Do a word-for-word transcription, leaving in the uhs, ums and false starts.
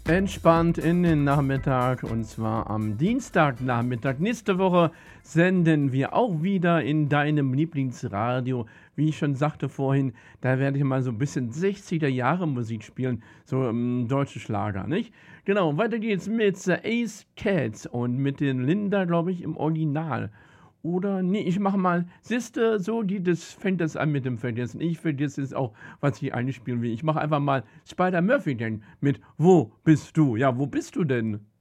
Entspannt in den Nachmittag und zwar am Dienstagnachmittag. Nächste Woche senden wir auch wieder in deinem Lieblingsradio. Wie ich schon sagte vorhin, da werde ich mal so ein bisschen sechziger Jahre Musik spielen, so ähm, deutsche Schlager, nicht? Genau, weiter geht's mit The Ace Cats und mit den Linda, glaube ich, im Original. Oder nee, ich mache mal, siehste, so geht es, fängt das an mit dem Vergessen. Ich vergesse jetzt auch, was ich eigentlich spielen will. Ich mache einfach mal Spider Murphy denn mit Wo bist du? Ja, wo bist du denn?